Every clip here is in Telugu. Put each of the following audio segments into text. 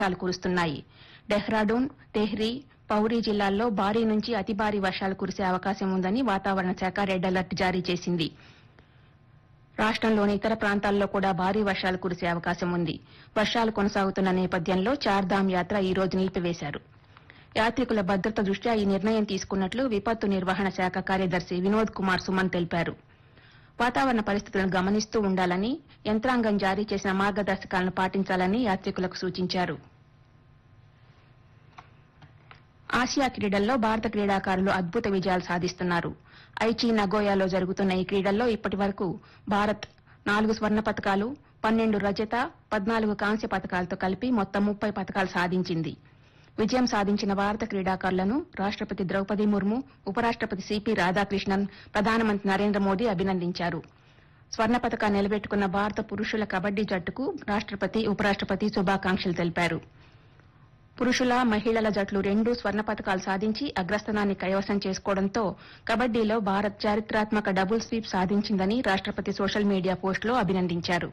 వర్షాలు కురుస్తున్నాయి. డెహ్రాడూన్, తెహ్రీ, పౌరీ జిల్లాల్లో భారీ నుంచి అతి భారీ వర్షాలు కురిసే అవకాశం ఉందని వాతావరణ శాఖ రెడ్ అలర్ట్ జారీ చేసింది. రాష్టంలోని ఇతర ప్రాంతాల్లో కూడా భారీ వర్షాలు కురిసే అవకాశం ఉంది. వర్షాలు కొనసాగుతున్న నేపథ్యంలో చార్ధామ్ యాత్ర ఈ రోజు నిలిపివేశారు. యాత్రికుల భద్రత దృష్ట్యా ఈ నిర్ణయం తీసుకున్నట్లు విపత్తు నిర్వహణ శాఖ కార్యదర్శి వినోద్ కుమార్ సుమన్ తెలిపారు. వాతావరణ పరిస్థితులను గమనిస్తూ ఉండాలని, యంత్రాంగం జారీ చేసిన మార్గదర్శకాలను పాటించాలని యాత్రికులకు సూచించారు. ఆసియా క్రీడల్లో భారత క్రీడాకారులు అద్భుత విజయాలు సాధిస్తున్నారు. ఐచి నగోయాలో జరుగుతున్న ఈ క్రీడల్లో ఇప్పటి వరకు భారత్ 4 స్వర్ణ పతకాలు, 12 రజత, 14 కాంస్య పతకాలతో కలిపి మొత్తం 30 పతకాలు సాధించింది. విజయం సాధించిన భారత క్రీడాకారులను రాష్టపతి ద్రౌపది ముర్ము, ఉపరాష్టపతి సిపి రాధాకృష్ణన్, ప్రధానమంత్రి నరేంద్ర మోదీ అభినందించారు. స్వర్ణ పతకాన్ని నిలబెట్టుకున్న భారత పురుషుల కబడ్డీ జట్టుకు రాష్టపతి, ఉపరాష్టపతి శుభాకాంక్షలు తెలిపారు. పురుషుల, మహిళల జట్లు రెండూ స్వర్ణ పతకాలు సాధించి అగ్రస్థానాన్ని కైవసం చేసుకోవడంతో కబడ్డీలో భారత్ చారిత్రాత్మక డబుల్ స్వీప్ సాధించిందని రాష్టపతి సోషల్ మీడియా పోస్టులో అభినందించారు.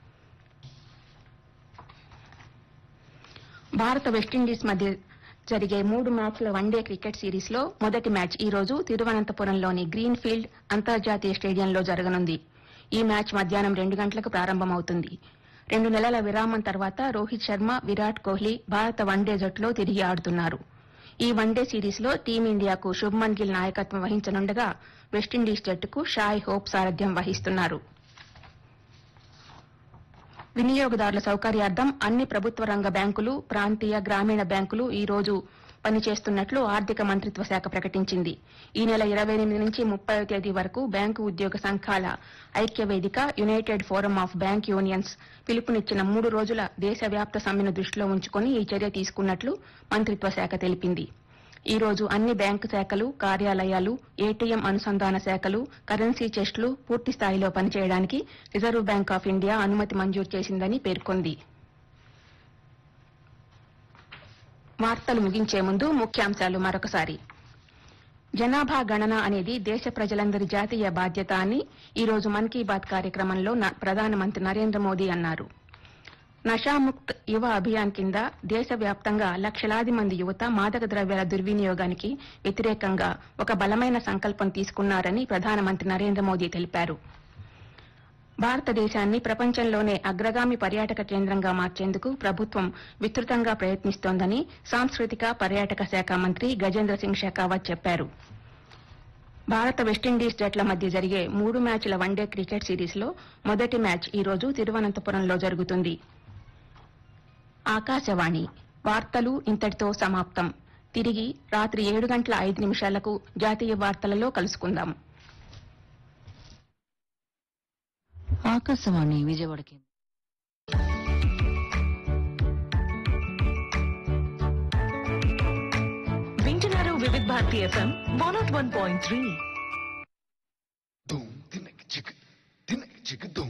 భారత వెస్టిండీస్ మధ్య జరిగే 3 మ్యాచ్ల వన్డే క్రికెట్ సిరీస్లో మొదటి మ్యాచ్ ఈ రోజు తిరువనంతపురంలోని గ్రీన్ ఫీల్డ్ అంతర్జాతీయ స్టేడియంలో జరగనుంది. ఈ మ్యాచ్ మధ్యాహ్నం 2 గంటలకు ప్రారంభమవుతుంది. 2 నెలల విరామం తర్వాత రోహిత్ శర్మ, విరాట్ కోహ్లీ భారత వన్డే జట్టులో తిరిగి ఆడుతున్నారు. ఈ వన్డే సిరీస్లో టీమిండియాకు శుభ్మన్ గిల్ నాయకత్వం వహించనుండగా వెస్టిండీస్ జట్టుకు షాయ్ హోప్ సారథ్యం వహిస్తున్నారు. వినియోగదారుల సౌకర్యార్థం అన్ని ప్రభుత్వ రంగ బ్యాంకులు, ప్రాంతీయ, గ్రామీణ బ్యాంకులు ఈ రోజు పనిచేస్తున్నట్లు ఆర్థిక మంత్రిత్వ శాఖ ప్రకటించింది. ఈ నెల 28 నుంచి 30వ తేదీ వరకు బ్యాంకు ఉద్యోగ సంఘాల ఐక్య వేదిక, United forum of bank unions పిలుపునిచ్చిన 3 రోజుల దేశవ్యాప్త సమ్మెను దృష్టిలో ఉంచుకుని ఈ చర్య తీసుకున్నట్లు మంత్రిత్వ శాఖ తెలిపింది. ఈ రోజు అన్ని బ్యాంకు శాఖలు, కార్యాలయాలు, ఏటీఎం అనుసంధాన శాఖలు, కరెన్సీ చెస్టులు పూర్తి స్థాయిలో పనిచేయడానికి రిజర్వ్ బ్యాంక్ ఆఫ్ ఇండియా అనుమతి మంజూరు చేసిందని పేర్కొంది. వార్తలు ముగించే ముందు ముఖ్యాంశాలు మరొకసారి. జనాభా గణన అనేది దేశ ప్రజలందరి జాతీయ బాధ్యత అని ఈ రోజు మన్ కీ బాత్ కార్యక్రమంలో ప్రధానమంత్రి నరేంద్ర మోదీ అన్నారు. నషాముక్త్ యువ అభియాన్ కింద దేశవ్యాప్తంగా లక్షలాది మంది యువత మాదక ద్రవ్యాల దుర్వినియోగానికి వ్యతిరేకంగా ఒక బలమైన సంకల్పం తీసుకున్నారని ప్రధానమంత్రి నరేంద్ర మోదీ తెలిపారు. భారతదేశాన్ని ప్రపంచంలోనే అగ్రగామి పర్యాటక కేంద్రంగా మార్చేందుకు ప్రభుత్వం విస్తృతంగా ప్రయత్నిస్తోందని సాంస్కృతిక పర్యాటక శాఖ మంత్రి గజేంద్ర సింగ్ షెకావత్ చెప్పారు. భారత వెస్టిండీస్ జట్ల మధ్య జరిగే 3 మ్యాచ్ల వన్డే క్రికెట్ సిరీస్లో మొదటి మ్యాచ్ ఈ రోజు తిరువనంతపురంలో జరుగుతుంది. ఆకాశవాణి వార్తలు ఇంతటితో సమాప్తం. తిరిగి రాత్రి 7:05 జాతీయ వార్తలలో కలుసుకుందాం. ఆకాశవాణి విజయవాడ కేంద్రం. వింటున్నారు వివిధ Bharati FM 101.3. Boom, tinek chik, boom.